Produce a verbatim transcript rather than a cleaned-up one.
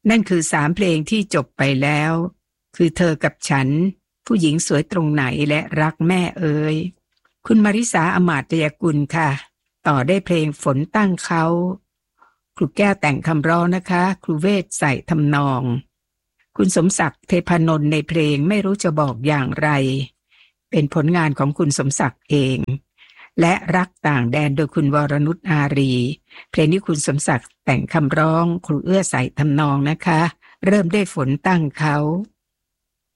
นั่นคือสามเพลงที่จบไปแล้วคือเธอกับฉันผู้หญิงสวยตรงไหนและรักแม่เอ๋ยคุณมาริสาอมาตยกุลค่ะต่อได้เพลงฝนตั้งเขาครูแก้วแต่งคำร้องนะคะครูเวทใส่ทำนองคุณสมศักดิ์เทพนนท์ในเพลงไม่รู้จะบอกอย่างไรเป็นผลงานของคุณสมศักดิ์เองและรักต่างแดนโดยคุณวรนุชอารีเพลงนี้คุณสมศักดิ์แต่งคำร้องครูเอื้อใส่ทำนองนะคะเริ่มได้ฝนตั้งเขา